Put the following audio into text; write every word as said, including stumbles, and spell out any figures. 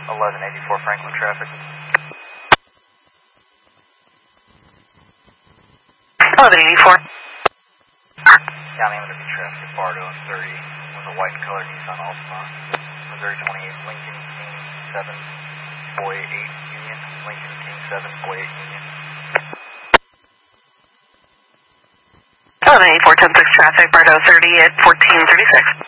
eleven eighty-four Franklin traffic. eleven eighty-four. County M W traffic at Bardo and thirty with a white and colored Nissan Altima. Missouri twenty-eight, Lincoln King seven, Boy eight Union. Lincoln King seven, Boy eight Union. eleven eighty-four ten six traffic, Bardo thirty at fourteen thirty-six.